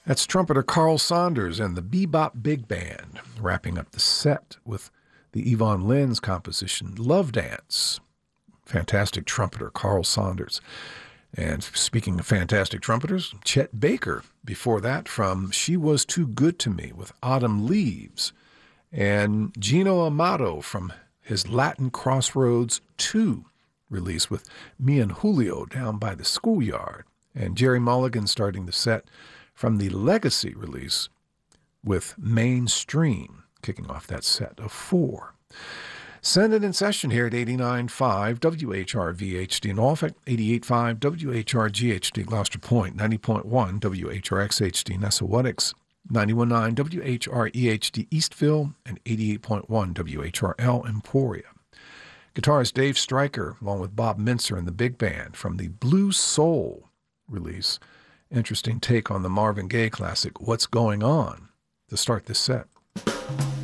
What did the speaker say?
That's trumpeter Carl Saunders and the Bebop Big Band, wrapping up the set with the Yvonne Lynn's composition, Love Dance. Fantastic trumpeter Carl Saunders. And speaking of fantastic trumpeters, Chet Baker, before that from She Was Too Good to Me with Autumn Leaves, and Gino Amato from his Latin Crossroads 2 release with Me and Julio Down by the Schoolyard, and Jerry Mulligan starting the set from the Legacy release with Mainstream, kicking off that set of 4. Send it in session here at 89.5 WHRV-HD Norfolk, 88.5 WHRG-HD Gloucester Point, 90.1 WHRX-HD Nessawatix, 91.9 WHRE-HD Eastville, and 88.1 WHRL Emporia. Guitarist Dave Stryker, along with Bob Mintzer and the Big Band, from the Blue Soul release. Interesting take on the Marvin Gaye classic, What's Going On, to start this set.